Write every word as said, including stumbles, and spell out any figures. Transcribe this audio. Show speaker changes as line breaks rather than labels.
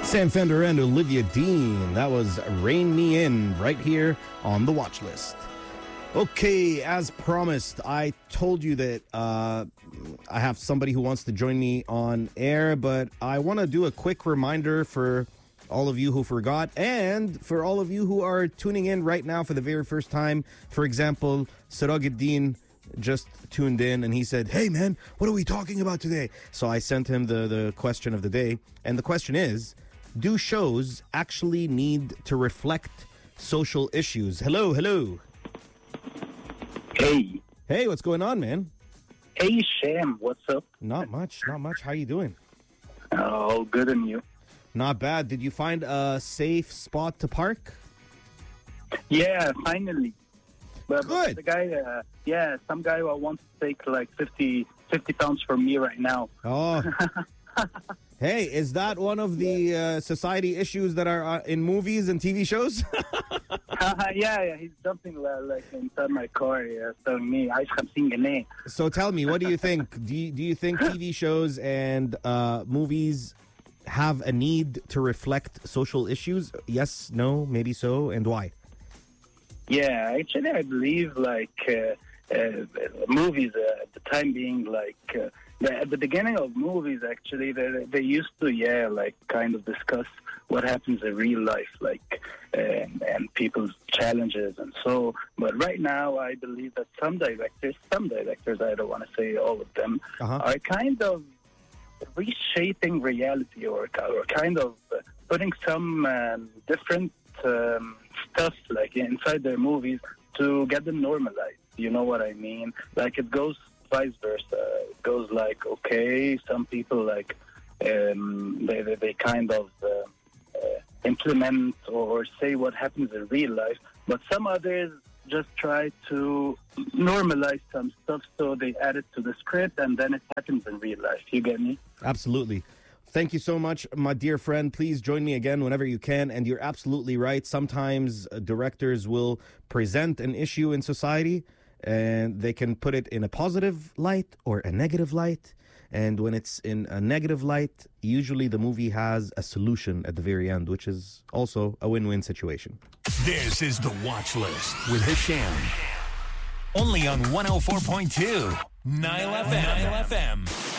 Sam Fender and Olivia Dean. That was Rain Me In right here on the watch list. Okay, as promised, I told you that uh, I have somebody who wants to join me on air, but I want to do a quick reminder for all of you who forgot and for all of you who are tuning in right now for the very first time. For example, Sirajuddin just tuned in and he said, "Hey man, what are we talking about today?" So I sent him the, the question of the day. And the question is, do shows actually need to reflect social issues? Hello, hello.
Hey.
Hey, what's going on, man?
Hey, Sham, what's up?
Not much, not much. How you doing?
Oh, good, and you?
Not bad. Did you find a safe spot to park?
Yeah, finally. But,
Good.
But the guy, uh, yeah, some guy who wants to take like fifty, fifty pounds from me right now.
Oh. Hey, is that one of the uh, society issues that are uh, in movies and T V shows?
yeah, yeah, he's jumping uh, like inside my car, yeah, telling me, "Aish fifty gene."
So tell me, what do you think? Do you, do you think T V shows and uh, movies have a need to reflect social issues? Yes, no, maybe so, and why?
Yeah, actually, I believe like uh, uh, movies uh, at the time being like uh, the, at the beginning of movies, actually, they they used to yeah like kind of discuss what happens in real life, like and, and people's challenges and so. But right now, I believe that some directors, some directors, I don't want to say all of them,
Uh-huh.
are kind of reshaping reality or, or kind of uh, putting some um, different um, stuff like inside their movies to get them normalized. You know what I mean? Like it goes vice versa. It goes like, okay, some people like um, they, they they kind of uh, uh, implement or say what happens in real life, but some others just try to normalize some stuff so they add it to the script and then it happens in real life. You get me?
Absolutely. Thank you so much, my dear friend. Please join me again whenever you can. And you're absolutely right. Sometimes uh, directors will present an issue in society and they can put it in a positive light or a negative light. And when it's in a negative light, usually the movie has a solution at the very end, which is also a win-win situation.
This is The Watch List with Hisham. Only on one oh four point two Nile F M. Nile F M.